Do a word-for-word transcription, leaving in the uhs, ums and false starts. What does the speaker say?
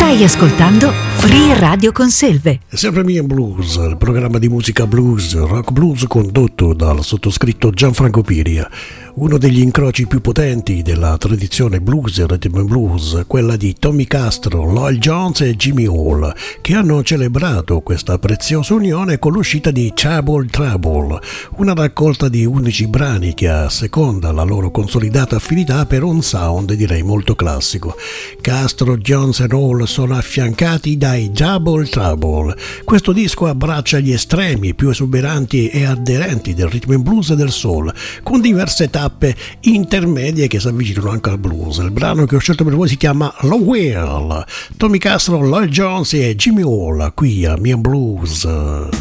Stai ascoltando Free Radio Conselve. È sempre Me and Blues, il programma di musica blues, rock blues condotto dal sottoscritto Gianfranco Piria. Uno degli incroci più potenti della tradizione blues e rhythm and blues, quella di Tommy Castro, Lloyd Jones e Jimmy Hall, che hanno celebrato questa preziosa unione con l'uscita di Trouble Trouble, una raccolta di undici brani che asseconda la loro consolidata affinità per un sound direi molto classico. Castro, Jones e Hall sono affiancati dai Trouble Trouble. Questo disco abbraccia gli estremi più esuberanti e aderenti del rhythm and blues e del soul, con diverse tappe intermedie che si avvicinano anche al blues. Il brano che ho scelto per voi si chiama Low Wheel. Tommy Castro, Lloyd Jones e Jimmy Hall qui a Me and Blues.